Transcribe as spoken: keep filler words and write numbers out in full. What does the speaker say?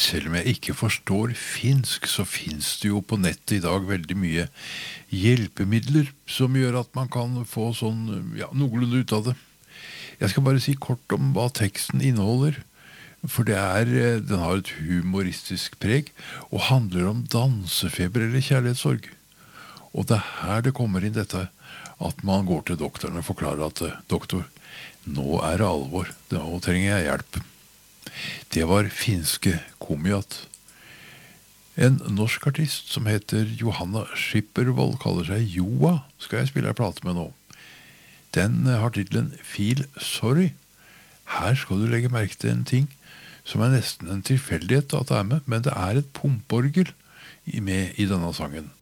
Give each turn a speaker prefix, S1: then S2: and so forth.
S1: Selv om jeg ikke forstår finsk, så finnes det jo på nettet i dag veldig mye hjelpemidler som gjør at man kan få sånn, ja, noenlunde ut av det. Jeg skal bare si kort om hva teksten inneholder, for det er, eh, den har et humoristisk preg og handler om dansefeber eller kjærlighetssorg. Og det er her det kommer inn dette at man går til doktoren og forklarer at eh, doktor, nå er det alvor, nå trenger jeg hjelp. Det var finske Komiat. En norsk artist som heter Johanna Schippervold, kaller seg Joa, skal jeg spille en plate med nå. Den har titlen Feel Sorry. Her skal du legge merke til en ting som er nesten en tilfeldighet at det er med, men det er et pumporgel med i denne sangen.